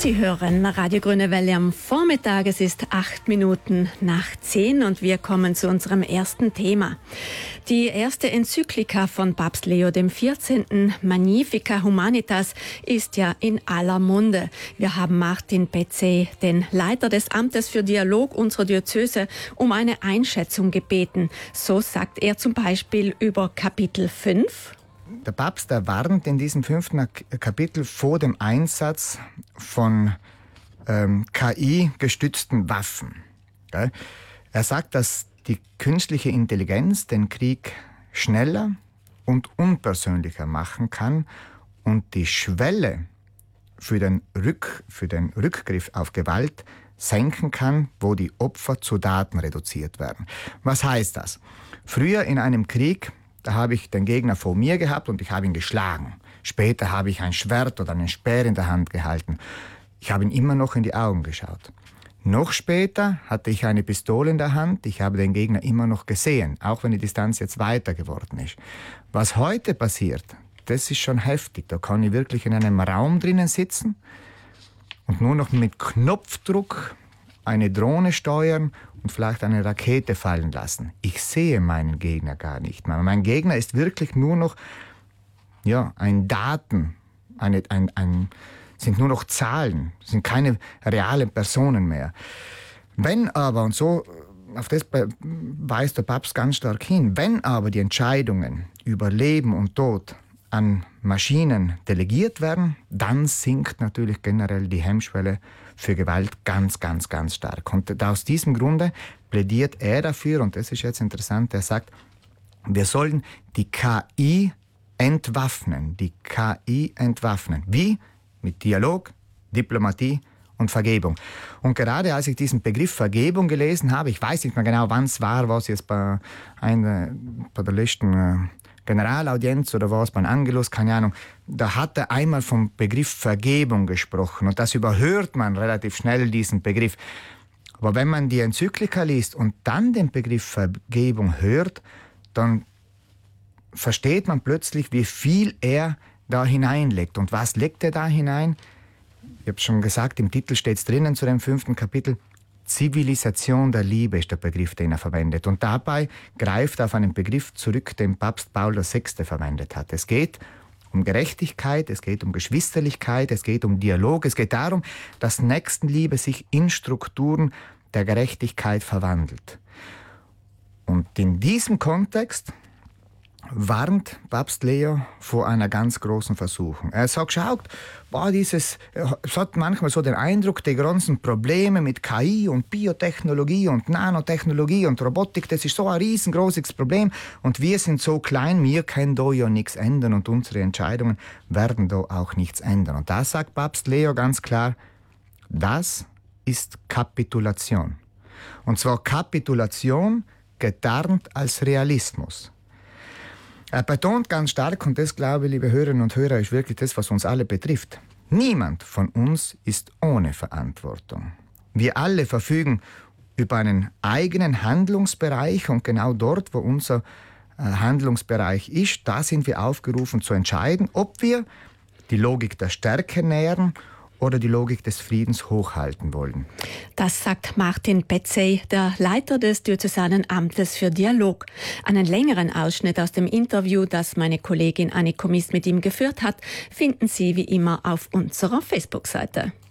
Sie hören Radio Grüne Welle am Vormittag. Es ist 8:08 und wir kommen zu unserem ersten Thema. Die erste Enzyklika von Papst Leo XIV., Magnificat Humanitas, ist ja in aller Munde. Wir haben Martin Petzey, den Leiter des Amtes für Dialog unserer Diözese, um eine Einschätzung gebeten. So sagt er zum Beispiel über Kapitel 5. Der Papst warnt in diesem 5. Kapitel vor dem Einsatz von KI-gestützten Waffen. Er sagt, dass die künstliche Intelligenz den Krieg schneller und unpersönlicher machen kann und die Schwelle für den Rückgriff auf Gewalt senken kann, wo die Opfer zu Daten reduziert werden. Was heißt das? Früher in einem Krieg, da habe ich den Gegner vor mir gehabt und ich habe ihn geschlagen. Später habe ich ein Schwert oder einen Speer in der Hand gehalten. Ich habe ihn immer noch in die Augen geschaut. Noch später hatte ich eine Pistole in der Hand. Ich habe den Gegner immer noch gesehen, auch wenn die Distanz jetzt weiter geworden ist. Was heute passiert, das ist schon heftig. Da kann ich wirklich in einem Raum drinnen sitzen und nur noch mit Knopfdruck eine Drohne steuern und vielleicht eine Rakete fallen lassen. Ich sehe meinen Gegner gar nicht mehr. Mein Gegner ist wirklich nur noch ein Daten, sind nur noch Zahlen, sind keine realen Personen mehr. Wenn aber, und so auf das weist der Papst ganz stark hin, wenn aber die Entscheidungen über Leben und Tod an Maschinen delegiert werden, dann sinkt natürlich generell die Hemmschwelle für Gewalt ganz, ganz, ganz stark. Und aus diesem Grunde plädiert er dafür, und das ist jetzt interessant, er sagt, wir sollen die KI entwaffnen. Die KI entwaffnen. Wie? Mit Dialog, Diplomatie und Vergebung. Und gerade als ich diesen Begriff Vergebung gelesen habe, ich weiß nicht mehr genau, wann es war, was jetzt bei der letzten Generalaudienz oder was, beim Angelus, keine Ahnung, da hat er einmal vom Begriff Vergebung gesprochen und das überhört man relativ schnell, diesen Begriff. Aber wenn man die Enzyklika liest und dann den Begriff Vergebung hört, dann versteht man plötzlich, wie viel er da hineinlegt. Und was legt er da hinein? Ich habe schon gesagt, im Titel steht es drinnen zu dem 5. Kapitel, Zivilisation der Liebe ist der Begriff, den er verwendet. Und dabei greift er auf einen Begriff zurück, den Papst Paul VI. Verwendet hat. Es geht um Gerechtigkeit, es geht um Geschwisterlichkeit, es geht um Dialog, es geht darum, dass Nächstenliebe sich in Strukturen der Gerechtigkeit verwandelt. Und in diesem Kontext warnt Papst Leo vor einer ganz großen Versuchung. Er sagt, schaut, es hat manchmal so den Eindruck, die ganzen Probleme mit KI und Biotechnologie und Nanotechnologie und Robotik, das ist so ein riesengroßes Problem und wir sind so klein, wir können da ja nichts ändern und unsere Entscheidungen werden da auch nichts ändern. Und da sagt Papst Leo ganz klar, das ist Kapitulation. Und zwar Kapitulation getarnt als Realismus. Er betont ganz stark, und das, glaube ich, liebe Hörerinnen und Hörer, ist wirklich das, was uns alle betrifft. Niemand von uns ist ohne Verantwortung. Wir alle verfügen über einen eigenen Handlungsbereich und genau dort, wo unser Handlungsbereich ist, da sind wir aufgerufen zu entscheiden, ob wir die Logik der Stärke nähren oder die Logik des Friedens hochhalten wollen. Das sagt Martin Petzey, der Leiter des Diözesanen Amtes für Dialog. Einen längeren Ausschnitt aus dem Interview, das meine Kollegin Anniko Miss mit ihm geführt hat, finden Sie wie immer auf unserer Facebook-Seite.